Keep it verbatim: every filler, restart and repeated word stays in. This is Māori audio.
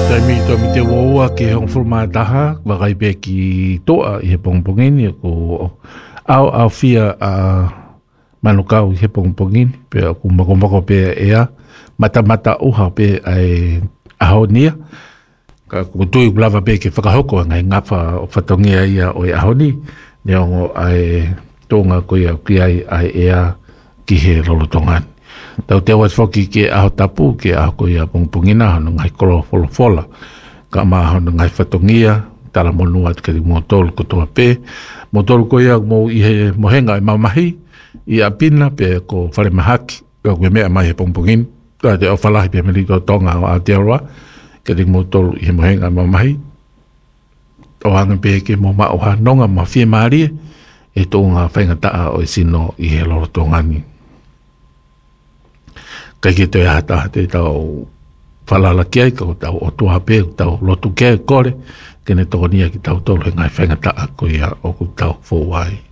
Tai mi to mi te woa ke hong fulma taha wa kai pe ki toa i he pongpongini ko au au fia a manukau i he pongpongini pe ku makomako pe ea mata mata uha pe ai ahonia ka ku tui lava pe ke whakahoko ngai ngapa o whatongia ia o e ahoni ne ongo ai tonga ko ia ki ai ai ea ki he lolotongan. Tau te wat foki ke aho tapu ke aho ko ia pongpongina hano ngai kolo fola fola ka ma hano ngai whatongia tala monu at kari motol ko toa pe motol ko ia mo i he mohenga i mamahi i a pina pe ko whare mahaki ka kwe mea mai he pongpongin ka te o whalahi pe meri to tonga o Aotearoa kari motol i he mohenga i mamahi o hanga pe ke mo mauha nonga ma fie maari e tonga whaingataa o i sino i he lorotongani. Kai ke te hata te tau whalala kia ka o tau o tuha pe o tau lotu kia kore kene tokonia ki tau tolu he ngai whaingataa ko ia o ku tau fōwai.